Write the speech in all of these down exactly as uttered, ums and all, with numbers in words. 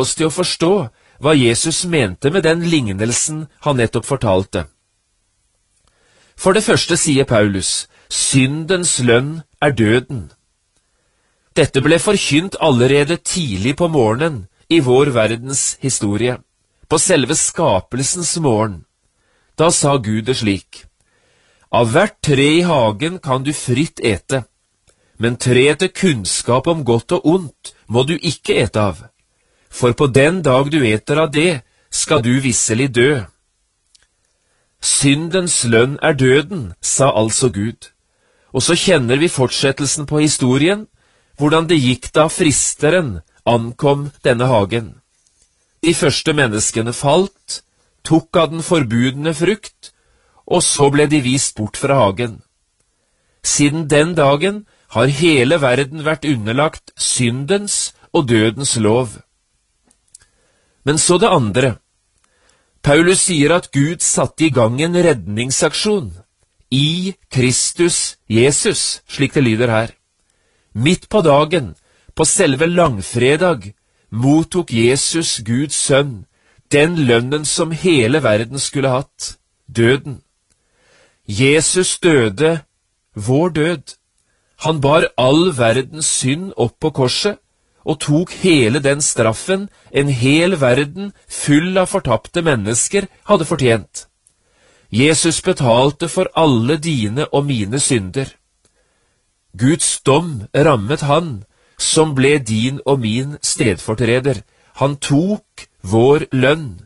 oss til å forstå hva Jesus mente med den lignelsen han nettopp fortalte. For det første sier Paulus, syndens lønn er døden. Dette ble forkynt allerede tidlig på morgenen i vår verdens historie, på selve skapelsens morgen. Da sa Gud det slik: Av hvert tre i hagen kan du fritt ete, men treet til kunnskap om godt og ondt må du ikke ete av, for på den dag du eter av det, skal du visselig dø. Syndens lønn er døden, sa altså Gud. Og så kjenner vi fortsettelsen på historien, hvordan det gikk da fristeren ankom denne hagen. De første menneskene falt, tok av den forbudne frukt, og så ble de vist bort fra hagen. Siden den dagen har hele verden vært underlagt syndens og dødens lov. Men så det andre. Paulus sier at Gud satte i gang en redningsaksjon i Kristus Jesus, slik det lyder her. Midt på dagen, på selve langfredag, mottok Jesus, Guds sønn, den lønnen som hele verden skulle hatt, døden. Jesus døde vår død. Han bar all verdens synd opp på korset, og tok hele den straffen en hel verden full av fortapte mennesker hadde fortjent. Jesus betalte for alle dine og mine synder. Guds dom rammet han, som ble din og min stedfortreder. Han tok vår lønn.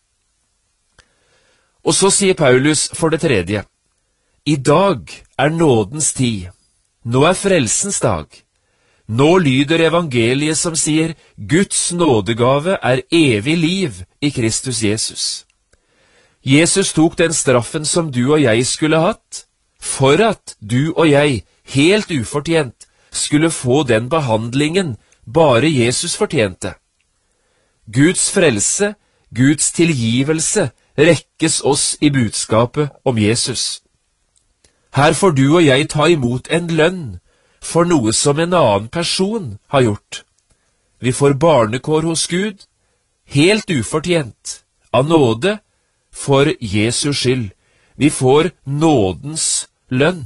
Og så sier Paulus for det tredje, i dag er nådens tid. Nå er frelsens dag. Nå lyder evangeliet som sier, Guds nådegave er evig liv i Kristus Jesus. Jesus tok den straffen som du og jeg skulle hatt, for at du og jeg, helt ufortjent, skulle få den behandlingen bare Jesus fortjente. Guds frelse, Guds tilgivelse, rekkes oss i budskapet om Jesus. Her får du og jeg ta imot en lønn for noe som en annen person har gjort. Vi får barnekår hos Gud, helt ufortjent, av nåde, for Jesu skyld. Vi får nådens lønn.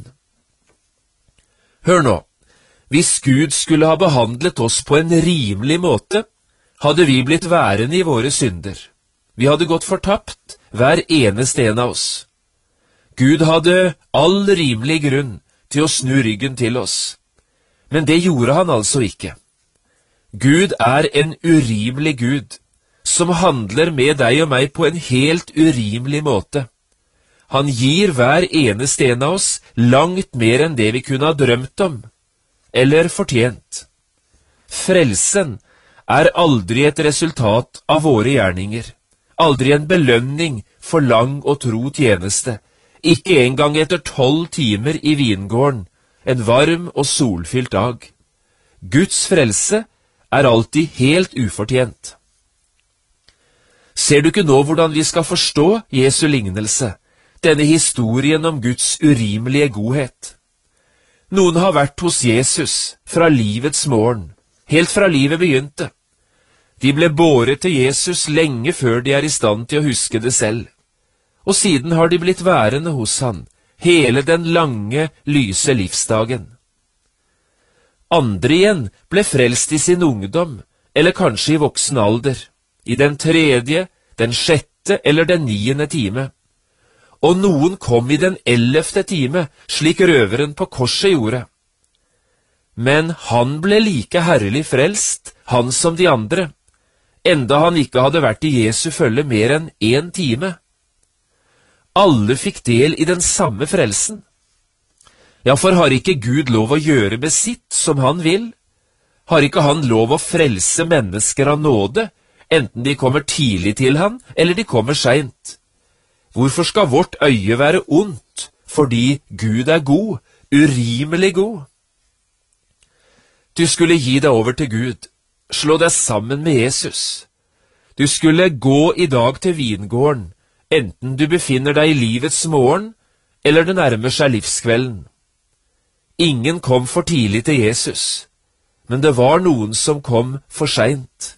Hør nå, hvis Gud skulle ha behandlet oss på en rimelig måte, hadde vi blitt værende i våre synder. Vi hadde gått fortapt, hver eneste en av oss. Gud hadde all rimelig grunn til å snu ryggen til oss. Men det gjorde han altså ikke. Gud er en urimelig Gud, som handler med deg og meg på en helt urimelig måte. Han gir hver eneste en av oss langt mer enn det vi kunne ha drømt om, eller fortjent. Frelsen er aldri et resultat av våre gjerninger, aldri en belønning for lang og tro tjeneste, ikke engang etter tolv timer i vingården, en varm og solfylt dag. Guds frelse er alltid helt ufortjent. Ser du ikke nå hvordan vi skal forstå Jesu lignelse, denne historien om Guds urimelige godhet? Noen har vært hos Jesus fra livets morgen, helt fra livet begynte. De ble båret til Jesus lenge før de er i stand til å huske det selv. Og siden har de blitt værende hos han, hele den lange, lyse livsdagen. Andre igjen ble frelst i sin ungdom, eller kanskje i voksen alder, i den tredje, den sjette eller den niende time. Og noen kom i den ellevte time, slik røveren på korset gjorde. Men han ble like herlig frelst, han som de andre, enda han ikke hadde vært i Jesu følge mer enn en time. Alle fikk del i den samme frelsen. Ja, for har ikke Gud lov å gjøre med sitt som han vil? Har ikke han lov å frelse mennesker av nåde, enten de kommer tidlig til han, eller de kommer sent? Hvorfor skal vårt øye være ondt, fordi Gud er god, urimelig god? Du skulle gi deg over til Gud, slå deg sammen med Jesus. Du skulle gå i dag til vingården, enten du befinner deg i livets morgen, eller det nærmer seg livskvelden. Ingen kom for tidlig til Jesus, men det var noen som kom for sent.